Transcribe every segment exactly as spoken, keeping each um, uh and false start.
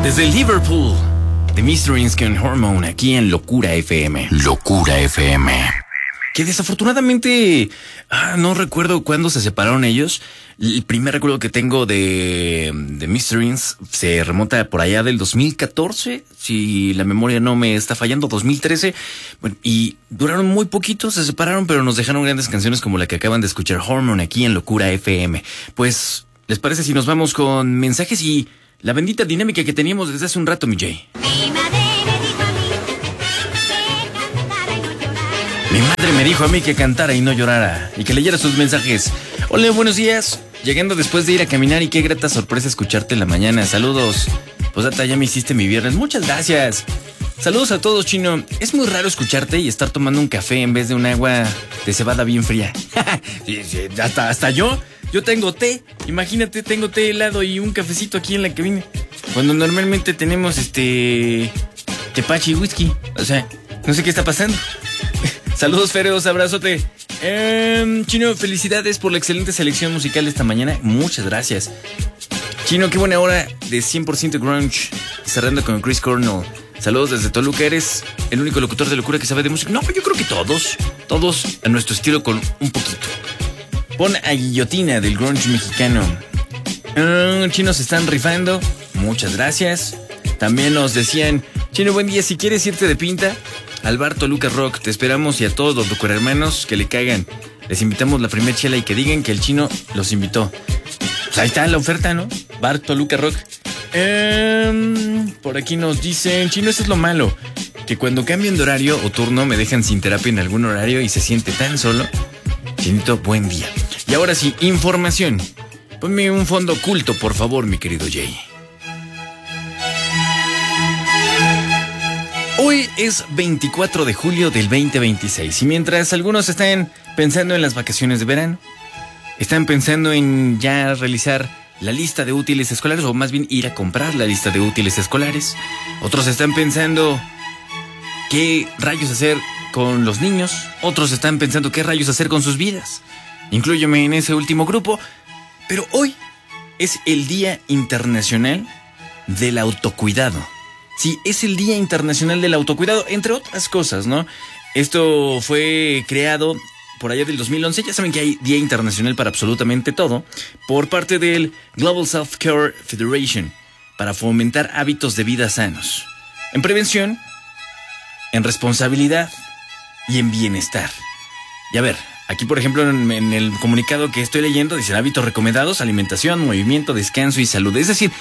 Desde Liverpool, The Mysteries con Hormone, aquí en Locura F M. Locura F M. Que desafortunadamente, ah, no recuerdo cuándo se separaron ellos. El primer recuerdo que tengo de The Mysteries se remonta por allá del dos mil catorce, si la memoria no me está fallando, dos mil trece. Bueno, y duraron muy poquito, se separaron, pero nos dejaron grandes canciones como la que acaban de escuchar, Hormone, aquí en Locura F M. Pues, ¿les parece si nos vamos con mensajes y la bendita dinámica que teníamos desde hace un rato, mi Jay? Mi madre me dijo a mí que cantara y no llorara. Mi madre me dijo a mí que cantara y no llorara, y que leyera sus mensajes. Hola, buenos días. Llegando después de ir a caminar y qué grata sorpresa escucharte en la mañana. Saludos. Pues data, ya me hiciste mi viernes. Muchas gracias. Saludos a todos, Chino. Es muy raro escucharte y estar tomando un café en vez de un agua de cebada bien fría. Sí, sí, hasta, hasta yo. Yo tengo té. Imagínate, tengo té helado y un cafecito aquí en la cabina. Cuando normalmente tenemos este tepache y whisky. O sea, no sé qué está pasando. Saludos, fereos, abrazote. Eh, Chino, felicidades por la excelente selección musical esta mañana. Muchas gracias. Chino, qué buena hora de cien por ciento grunge. Cerrando con Chris Cornell. Saludos desde Toluca. ¿Eres el único locutor de locura que sabe de música? No, yo creo que todos. Todos a nuestro estilo con un poquito. Pon a Guillotina del grunge mexicano. Uh, Chino, se están rifando. Muchas gracias. También nos decían, Chino, buen día. Si quieres irte de pinta al bar Toluca Rock, te esperamos, y a todos los locuhermanos que le caigan. Les invitamos la primer chela y que digan que el Chino los invitó. Pues ahí está la oferta, ¿no? Bar Toluca Rock. Um, por aquí nos dicen, Chino, eso es lo malo, que cuando cambian de horario o turno me dejan sin terapia en algún horario y se siente tan solo. Chinito, buen día. Y ahora sí, información. Ponme un fondo oculto, por favor, mi querido Jay. Hoy es veinticuatro de julio del veinte veintiséis y mientras algunos están pensando en las vacaciones de verano, están pensando en ya realizar la lista de útiles escolares, o más bien ir a comprar la lista de útiles escolares, otros están pensando qué rayos hacer con los niños, otros están pensando qué rayos hacer con sus vidas. Inclúyeme en ese último grupo, pero hoy es el Día Internacional del Autocuidado. Sí, es el Día Internacional del Autocuidado, entre otras cosas, ¿no? Esto fue creado por allá del dos mil once, ya saben que hay Día Internacional para absolutamente todo, por parte del Global Self-Care Federation, para fomentar hábitos de vida sanos, en prevención, en responsabilidad y en bienestar. Y a ver, aquí por ejemplo en, en el comunicado que estoy leyendo, dicen hábitos recomendados, alimentación, movimiento, descanso y salud. Es decir,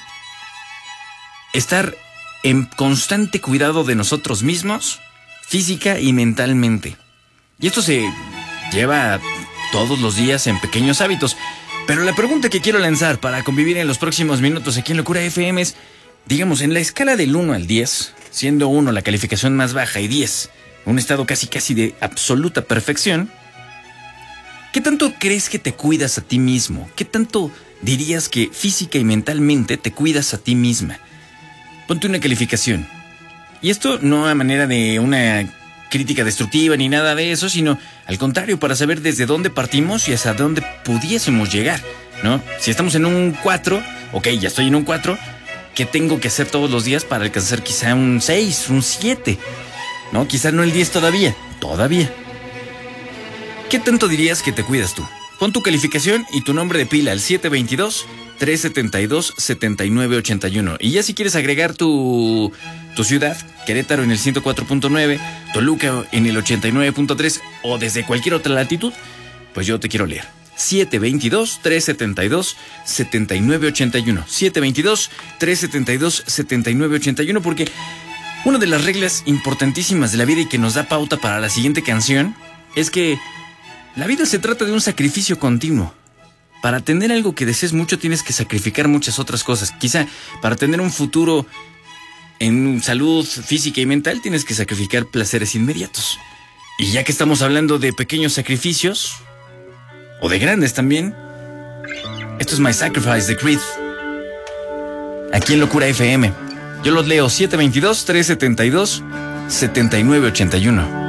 estar en constante cuidado de nosotros mismos, física y mentalmente. Y esto se lleva todos los días en pequeños hábitos. Pero la pregunta que quiero lanzar para convivir en los próximos minutos aquí en Locura F M es, digamos, en la escala del uno al diez, siendo uno la calificación más baja y diez un estado casi casi de absoluta perfección, ¿qué tanto crees que te cuidas a ti mismo? ¿Qué tanto dirías que física y mentalmente te cuidas a ti misma? Ponte una calificación. Y esto no a manera de una crítica destructiva ni nada de eso, sino al contrario, para saber desde dónde partimos y hasta dónde pudiésemos llegar, ¿no? Si estamos en un cuatro, ok, ya estoy en un cuatro, ¿qué tengo que hacer todos los días para alcanzar quizá un seis, un siete? ¿No? Quizá no el diez todavía, todavía. ¿Qué tanto dirías que te cuidas tú? Pon tu calificación y tu nombre de pila al siete dos dos, tres siete dos, siete nueve ocho uno. Y ya si quieres agregar tu, tu ciudad, Querétaro en el ciento cuatro punto nueve, Toluca en el ochenta y nueve punto tres o desde cualquier otra latitud, pues yo te quiero leer. siete dos dos, tres siete dos, siete nueve ocho uno. siete dos dos, tres siete dos, siete nueve ocho uno, porque una de las reglas importantísimas de la vida y que nos da pauta para la siguiente canción es que la vida se trata de un sacrificio continuo. Para tener algo que desees mucho tienes que sacrificar muchas otras cosas. Quizá para tener un futuro en salud física y mental tienes que sacrificar placeres inmediatos. Y ya que estamos hablando de pequeños sacrificios, o de grandes también, esto es My Sacrifice de Creed, aquí en Locura F M. Yo los leo, siete dos dos, tres siete dos, siete nueve ocho uno.